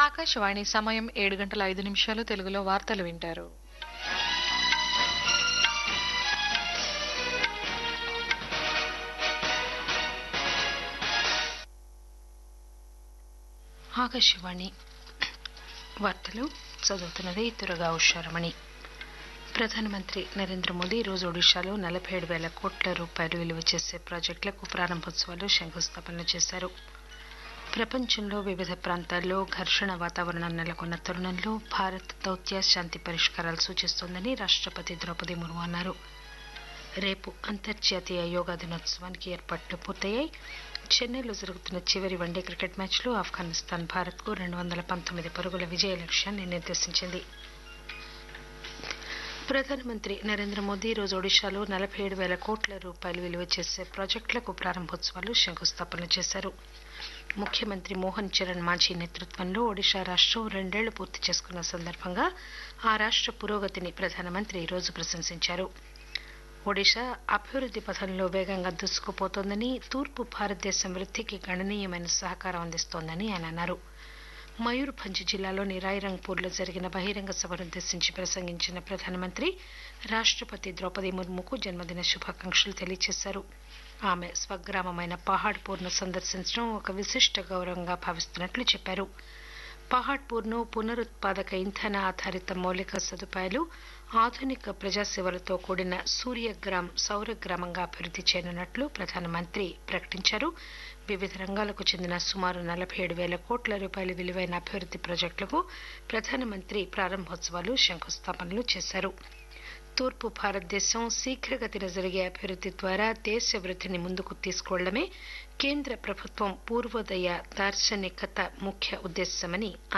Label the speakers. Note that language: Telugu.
Speaker 1: ఆకాశవాణి సమయం 7:05 తెలుగులో వార్తలు వింటారు. ఆకాశవాణి వార్తలు చదువుతున్నది తురగా ఉషారమణి. ప్రధానమంత్రి నరేంద్ర మోదీ ఈరోజు ఒడిశాలో 47,000 కోట్ల రూపాయలు విలువ చేసే ప్రాజెక్టులకు ప్రారంభోత్సవాలు, శంకుస్థాపనలు చేశారు. ప్రపంచంలో వివిధ ప్రాంతాల్లో ఘర్షణ వాతావరణం నెలకొన్న తరుణంలో భారత్ దౌత్య శాంతి పరిష్కారాలు సూచిస్తోందని రాష్టపతి ద్రౌపది ముర్ము అన్నారు. రేపు అంతర్జాతీయ యోగా దినోత్సవానికి ఏర్పాట్లు పూర్తయ్యాయి. చెన్నైలో జరుగుతున్న చివరి వన్డే క్రికెట్ మ్యాచ్లో ఆఫ్ఘనిస్తాన్ భారత్కు 219 పరుగుల విజయ లక్ష్యాన్ని నిర్దేశించింది. ప్రధానమంత్రి నరేంద్ర మోదీ ఈరోజు ఒడిశాలో 47,000 కోట్ల రూపాయలు విలువ చేసే ప్రాజెక్టులకు ప్రారంభోత్సవాలు, శంకుస్థాపనలు చేశారు. ముఖ్యమంత్రి మోహన్ చరణ్ మాఝీ నేతృత్వంలో ఒడిశా రాష్టం 2 ఏళ్లు పూర్తి చేసుకున్న సందర్భంగా ఆ రాష్ట పురోగతిని ప్రధానమంత్రి ఈరోజు ప్రశంసించారు. ఒడిశా అభివృద్ది పథంలో వేగంగా దూసుకుపోతోందని, తూర్పు భారతదేశం వృద్దికి గణనీయమైన సహకారం అందిస్తోందని ఆయన అన్నారు. మయూర్భంజ్ జిల్లాలోని రాయ్రంగ్పూర్లో జరిగిన బహిరంగ సభనుద్దేశించి ప్రసంగించిన ప్రధానమంత్రి రాష్టపతి ద్రౌపది ముర్ముకు జన్మదిన శుభాకాంక్షలు తెలియజేశారు. ఆమె స్వగ్రామమైన పహాడ్పూర్ను సందర్శించడం ఒక విశిష్ట గౌరవంగా భావిస్తున్నట్లు చెప్పారు. పహాడ్పూర్ను పునరుత్పాదక ఇంధన ఆధారిత మౌలిక సదుపాయాలు, ఆధునిక ప్రజాసేవలతో కూడిన సూర్యగ్రామ్ సౌర గ్రామంగా అభివృద్ది చేయనున్నట్లు ప్రధానమంత్రి ప్రకటించారు. వివిధ రంగాలకు చెందిన సుమారు 47,000 కోట్ల రూపాయల విలువైన అభివృద్ది ప్రాజెక్టులకు ప్రధానమంత్రి ప్రారంభోత్సవాలు, శంకుస్థాపనలు చేశారు. తూర్పు భారతదేశం శీఘ్రగతిన జరిగే అభివృద్ది ద్వారా దేశ వృద్దిని ముందుకు తీసుకువెళ్లడమే కేంద్ర ప్రభుత్వం పూర్వోదయ దార్శనికత ముఖ్య ఉద్దేశమని